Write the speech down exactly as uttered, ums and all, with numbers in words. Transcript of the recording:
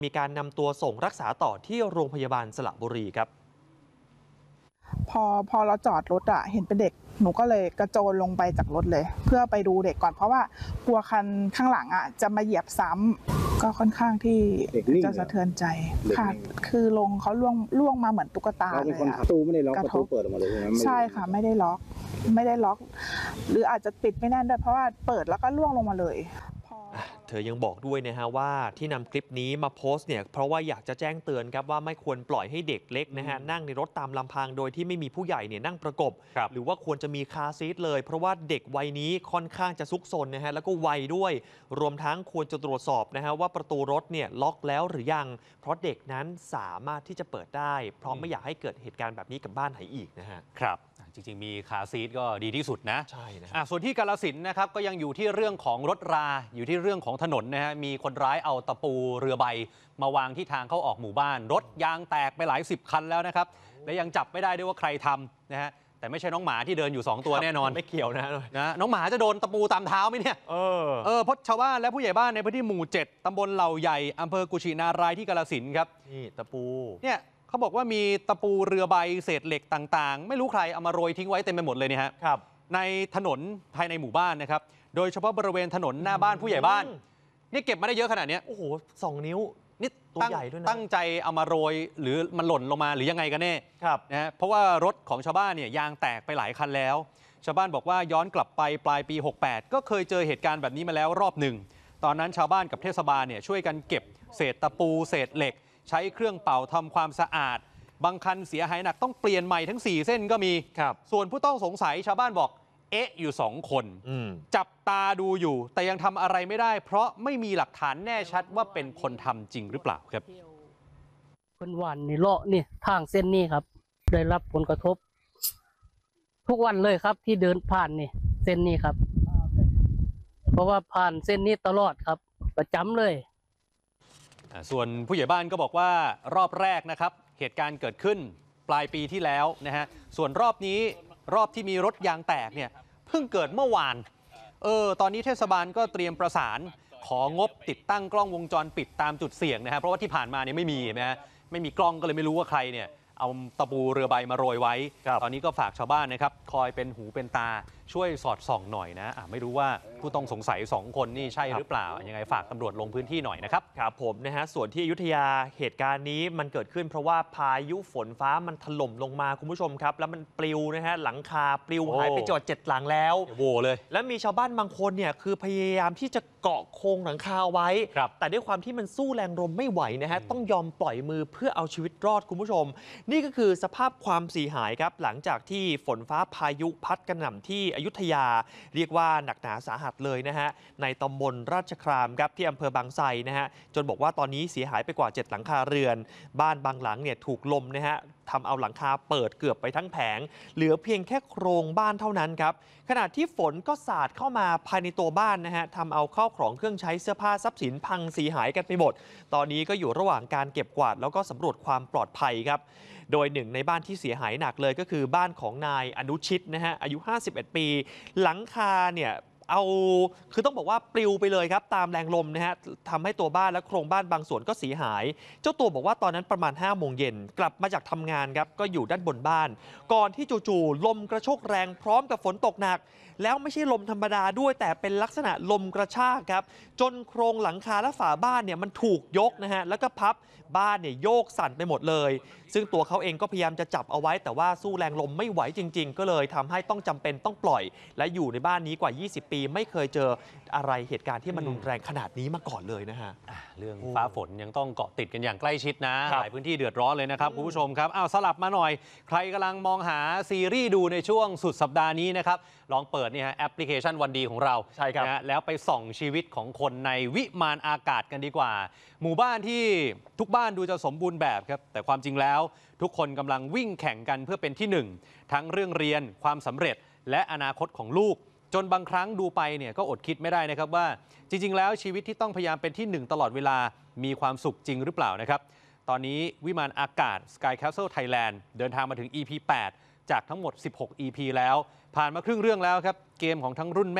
มีการนำตัวส่งรักษาต่อที่โรงพยาบาลสระบุรีครับพอพอเราจอดรถอะเห็นเป็นเด็กหนูก็เลยกระโจนลงไปจากรถเลย เพื่อไปดูเด็กก่อนเพราะว่ากลัวคันข้างหลังอะจะมาเหยียบซ้ำก็ค่อนข้างที่จะสะเทือนใจค่ะคือลงเขาล่วงล่วงมาเหมือนตุ๊กตาเลยอะประตูไม่ได้ล็อกประตูเปิดออกมาเลยใช่ค่ะไม่ได้ล็อกไม่ได้ล็อกหรืออาจจะปิดไม่แน่นด้วยเพราะว่าเปิดแล้วก็ล่วงลงมาเลยเธอยังบอกด้วยนะฮะว่าที่นำคลิปนี้มาโพสต์เนี่ยเพราะว่าอยากจะแจ้งเตือนครับว่าไม่ควรปล่อยให้เด็กเล็กนะฮะนั่งในรถตามลำพังโดยที่ไม่มีผู้ใหญ่เนี่ยนั่งประกบหรือว่าควรจะมีคาร์ซีทเลยเพราะว่าเด็กวัยนี้ค่อนข้างจะซุกซนนะฮะแล้วก็ไวด้วยรวมทั้งควรจะตรวจสอบนะฮะว่าประตูรถเนี่ยล็อกแล้วหรือยังเพราะเด็กนั้นสามารถที่จะเปิดได้เพราะไม่อยากให้เกิดเหตุการณ์แบบนี้กับบ้านไหนอีกนะฮะครับจริงๆมีคาร์ซีทก็ดีที่สุดนะใช่นะส่วนที่กาฬสินธุ์นะครับก็ยังอยู่ที่เรื่องของรถราอยู่ที่เรื่องของถนนนะฮะมีคนร้ายเอาตะปูเรือใบมาวางที่ทางเข้าออกหมู่บ้านรถยางแตกไปหลายสิบคันแล้วนะครับและยังจับไม่ได้ด้วยว่าใครทำนะฮะแต่ไม่ใช่น้องหมาที่เดินอยู่สองตัวแน่นอนไม่เกี่ยวนะนะน้องหมาจะโดนตะปูตามเท้าไหมเนี่ยเออเออเพราะชาวบ้านและผู้ใหญ่บ้านในพื้นที่หมู่เจ็ดตำบลเหล่าใหญ่อำเภอกุชินารายที่กาฬสินธุ์ครับนี่ตะปูเนี่ยเขาบอกว่ามีตะปูเรือใบเศษเหล็กต่างๆไม่รู้ใครเอามาโรยทิ้งไว้เต็มไปหมดเลยเนี่ยครับในถนนภายในหมู่บ้านนะครับโดยเฉพาะบริเวณถนนหน้าบ้านผู้ใหญ่บ้านนี่เก็บมาได้เยอะขนาดนี้โอ้โหสองนิ้วนี่ตัวใหญ่ด้วยนะตั้งใจเอามาโรยหรือมันหล่นลงมาหรือยังไงกันแน่ครับนะฮะเพราะว่ารถของชาวบ้านเนี่ยยางแตกไปหลายคันแล้วชาวบ้านบอกว่าย้อนกลับไปปลายปีหกแปดก็เคยเจอเหตุการณ์แบบนี้มาแล้วรอบหนึ่งตอนนั้นชาวบ้านกับเทศบาลเนี่ยช่วยกันเก็บเศษตะปูเศษเหล็กใช้เครื่องเป่าทำความสะอาดบางคันเสียหายหนักต้องเปลี่ยนใหม่ทั้งสี่เส้นก็มีส่วนผู้ต้องสงสัยชาวบ้านบอกเอ๊ะอยู่สองคนจับตาดูอยู่แต่ยังทำอะไรไม่ได้เพราะไม่มีหลักฐานแน่ชัดว่าเป็นคนทำจริงหรือเปล่าครับคนวันนี่เลาะนี่ทางเส้นนี้ครับได้รับผลกระทบทุกวันเลยครับที่เดินผ่านนี่เส้นนี้ครับเพราะว่าผ่านเส้นนี้ตลอดครับประจำเลยส่วนผู้ใหญ่บ้านก็บอกว่ารอบแรกนะครับเหตุการณ์เกิดขึ้นปลายปีที่แล้วนะฮะส่วนรอบนี้รอบที่มีรถยางแตกเนี่ยเพิ่งเกิดเมื่อวานเออตอนนี้เทศบาลก็เตรียมประสานของบติดตั้งกล้องวงจรปิดตามจุดเสี่ยงนะฮะเพราะว่าที่ผ่านมาเนี่ยไม่มีนะฮะไม่มีกล้องก็เลยไม่รู้ว่าใครเนี่ยเอาตะปูเรือใบมาโรยไว้ตอนนี้ก็ฝากชาวบ้านนะครับคอยเป็นหูเป็นตาช่วยสอดส่องหน่อยนะะไม่รู้ว่าผู้ต้องสงสัยสองคนนี่ใช่หรือเปล่ายังไงฝากตำรวจลงพื้นที่หน่อยนะครับครับผมนะฮะส่วนที่อยุธยาเหตุการณ์นี้มันเกิดขึ้นเพราะว่าพายุฝนฟ้ามันถล่มลงมาคุณผู้ชมครับแล้วมันปลิวนะฮะหลังคาปลิวหายไปจอดเจ็ดหลังแล้วโวเลยแล้วมีชาวบ้านบางคนเนี่ยคือพยายามที่จะเกาะโครงหลังคาไว้แต่ด้วยความที่มันสู้แรงลมไม่ไหวนะฮะต้องยอมปล่อยมือเพื่อเอาชีวิตรอดคุณผู้ชมนี่ก็คือสภาพความเสียหายครับหลังจากที่ฝนฟ้าพายุพัดกระหน่ำที่อยุธยาเรียกว่าหนักหนาสาหัสเลยนะฮะในตำบลราชครามครับที่อำเภอบางไทรนะฮะจนบอกว่าตอนนี้เสียหายไปกว่าเจ็ดหลังคาเรือนบ้านบางหลังเนี่ยถูกลมนะฮะทำเอาหลังคาเปิดเกือบไปทั้งแผงเหลือเพียงแค่โครงบ้านเท่านั้นครับขณะที่ฝนก็สาดเข้ามาภายในตัวบ้านนะฮะทำเอาข้าวของเครื่องใช้เสื้อผ้าทรัพย์สินพังเสียหายกันไปหมดตอนนี้ก็อยู่ระหว่างการเก็บกวาดแล้วก็สำรวจความปลอดภัยครับโดยหนึ่งในบ้านที่เสียหายหนักเลยก็คือบ้านของนายอนุชิตนะฮะอายุห้าสิบเอ็ดปีหลังคาเนี่ยเอาคือต้องบอกว่าปลิวไปเลยครับตามแรงลมนะฮะทำให้ตัวบ้านและโครงบ้านบางส่วนก็เสียหายเจ้าตัวบอกว่าตอนนั้นประมาณห้าโมงเย็นกลับมาจากทำงานครับก็อยู่ด้านบนบ้านก่อนที่จู่ๆลมกระโชกแรงพร้อมกับฝนตกหนักแล้วไม่ใช่ลมธรรมดาด้วยแต่เป็นลักษณะลมกระชากครับจนโครงหลังคาและฝาบ้านเนี่ยมันถูกยกนะฮะแล้วก็พับบ้านเนี่ยโยกสั่นไปหมดเลยซึ่งตัวเขาเองก็พยายามจะจับเอาไว้แต่ว่าสู้แรงลมไม่ไหวจริงๆก็เลยทำให้ต้องจำเป็นต้องปล่อยและอยู่ในบ้านนี้กว่ายี่สิบปีไม่เคยเจออะไรเหตุการณ์ที่มันรุนแรงขนาดนี้มาก่อนเลยนะฮะเรื่องฟ้าฝนยังต้องเกาะติดกันอย่างใกล้ชิดนะหลายพื้นที่เดือดร้อนเลยนะครับคุณผู้ชมครับอ้าวสลับมาหน่อยใครกำลังมองหาซีรีส์ดูในช่วงสุดสัปดาห์นี้นะครับลองเปิดนี่ฮะแอปพลิเคชันวันดีของเราใช่ครับนะแล้วไปส่องชีวิตของคนในวิมานอากาศกันดีกว่าหมู่บ้านที่ทุกบ้านดูจะสมบูรณ์แบบครับแต่ความจริงแล้วทุกคนกำลังวิ่งแข่งกันเพื่อเป็นที่หนึ่งทั้งเรื่องเรียนความสำเร็จและอนาคตของลูกจนบางครั้งดูไปเนี่ยก็อดคิดไม่ได้นะครับว่าจริงๆแล้วชีวิตที่ต้องพยายามเป็นที่หนึ่งตลอดเวลามีความสุขจริงหรือเปล่านะครับตอนนี้วิมานอากาศ Sky Castle Thailand เดินทางมาถึง อี พี แปดจากทั้งหมดสิบหก อี พี แล้วผ่านมาครึ่งเรื่องแล้วครับเกมของทั้งรุ่นแม่